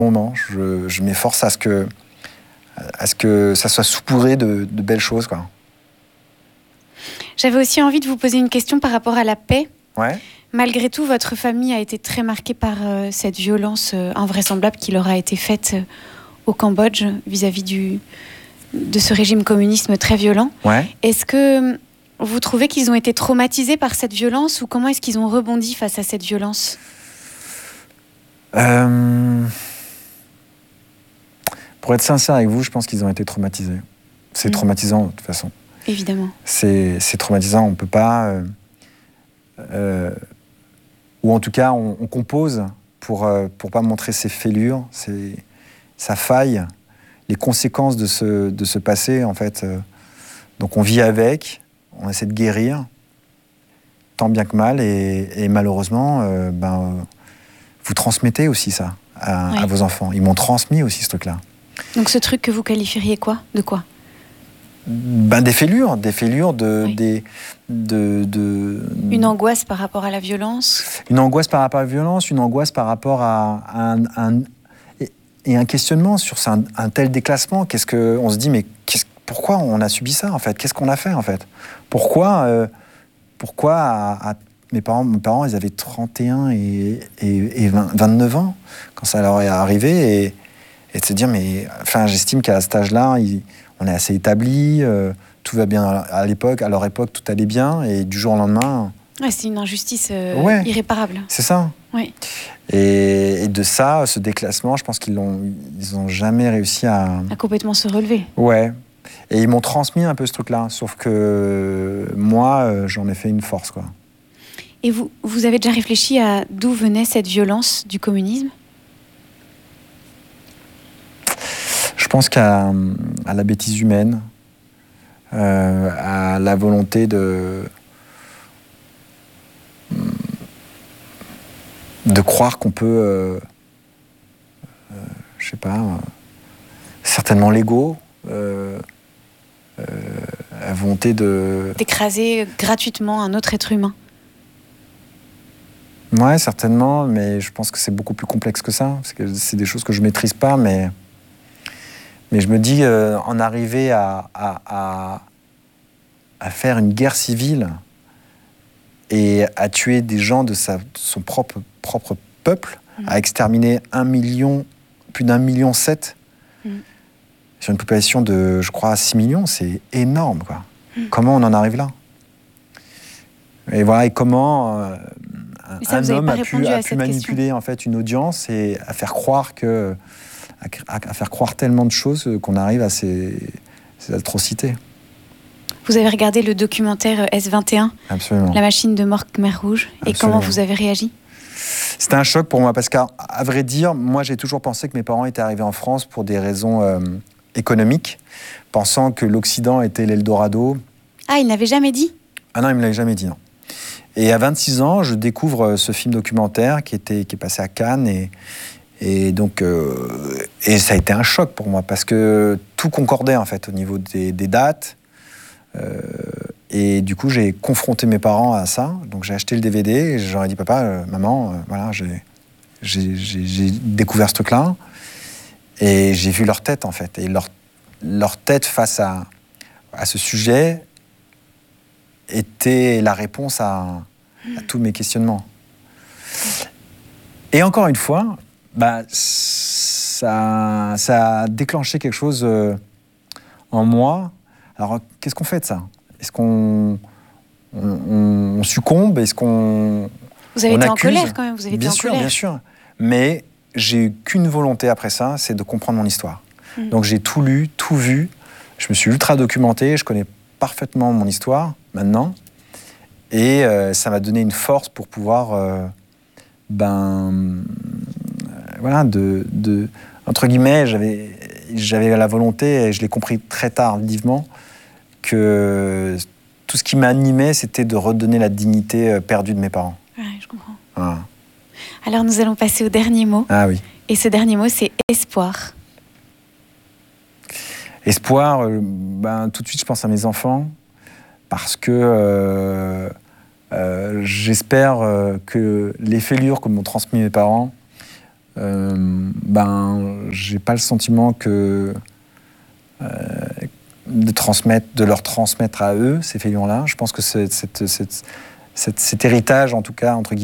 moment, je m'efforce à ce que ça soit saupoudré de belles choses, quoi. J'avais aussi envie de vous poser une question par rapport à la paix. Ouais. Malgré tout, votre famille a été très marquée par cette violence invraisemblable qui leur a été faite au Cambodge vis-à-vis de ce régime communiste très violent. Ouais. Est-ce que vous trouvez qu'ils ont été traumatisés par cette violence ou comment est-ce qu'ils ont rebondi face à cette violence ? Pour être sincère avec vous, je pense qu'ils ont été traumatisés. C'est traumatisant, de toute façon. Évidemment. C'est traumatisant, on ne peut pas... ou en tout cas, on compose pour pas montrer ses fêlures, sa faille, les conséquences de ce passé, en fait. Donc on vit avec, on essaie de guérir, tant bien que mal, et malheureusement, vous transmettez aussi ça à vos enfants. Ils m'ont transmis aussi ce truc-là. Donc ce truc que vous qualifieriez de quoi ? Des fêlures, Une angoisse par rapport à la violence. Une angoisse par rapport à la violence, une angoisse par rapport à un questionnement sur un tel déclassement. On se dit, mais pourquoi on a subi ça, en fait ? Qu'est-ce qu'on a fait, en fait ? Pourquoi mes parents, ils avaient 31 et 29 ans quand ça leur est arrivé, et de se dire, mais j'estime qu'à cet âge-là, on est assez établi, tout va bien à leur époque, tout allait bien, et du jour au lendemain... Ouais, c'est une injustice irréparable. C'est ça. Ouais. Et de ça, ce déclassement, je pense qu'ils ont jamais réussi à complètement se relever. Ouais. Et ils m'ont transmis un peu ce truc-là, sauf que moi, j'en ai fait une force, quoi. Et vous avez déjà réfléchi à d'où venait cette violence du communisme ? Je pense qu'à la bêtise humaine, à la volonté de croire qu'on peut, je sais pas, certainement l'ego, la volonté d'écraser gratuitement un autre être humain. Ouais, certainement, mais je pense que c'est beaucoup plus complexe que ça. Parce que c'est des choses que je maîtrise pas, mais je me dis, en arriver à faire une guerre civile et à tuer des gens de son propre peuple, à exterminer plus d'1,7 million sur une population de, je crois, 6 millions, c'est énorme, quoi. Comment on en arrive là ? Et voilà, et comment un homme a pu manipuler en fait une audience et à faire croire tellement de choses qu'on arrive à ces atrocités. Vous avez regardé le documentaire S21, Absolument. La machine de mort Khmer Rouge, et comment vous avez réagi ? C'était un choc pour moi, parce qu'à vrai dire, moi j'ai toujours pensé que mes parents étaient arrivés en France pour des raisons économiques, pensant que l'Occident était l'Eldorado. Ah, il n'avait jamais dit ? Ah non, il ne me l'avait jamais dit, non. Et à 26 ans, je découvre ce film documentaire qui est passé à Cannes, et donc ça a été un choc pour moi, parce que tout concordait en fait au niveau des dates. Et du coup, j'ai confronté mes parents à ça. Donc j'ai acheté le DVD et j'aurais dit, papa, maman, voilà, j'ai découvert ce truc-là. Et j'ai vu leur tête, en fait. Et leur tête face à ce sujet était la réponse à tous mes questionnements. Et encore une fois, ça a déclenché quelque chose en moi. Alors, qu'est-ce qu'on fait de ça ? Est-ce qu'on succombe ? Est-ce qu'on Vous avez été en colère quand même, vous avez été en colère. Bien sûr. Mais j'ai eu qu'une volonté après ça, c'est de comprendre mon histoire. Donc j'ai tout lu, tout vu. Je me suis ultra documenté, je connais parfaitement mon histoire maintenant. Et ça m'a donné une force pour pouvoir, voilà, entre guillemets, j'avais la volonté, et je l'ai compris très tardivement, que tout ce qui m'animait, c'était de redonner la dignité perdue de mes parents. Ouais, je comprends. Voilà. Alors nous allons passer au dernier mot. Ah oui. Et ce dernier mot, c'est espoir. Espoir, tout de suite, je pense à mes enfants, parce que j'espère que les fêlures que m'ont transmis mes parents j'ai pas le sentiment que de leur transmettre à eux ces feignants-là. Je pense que cet héritage, en tout cas entre guillemets,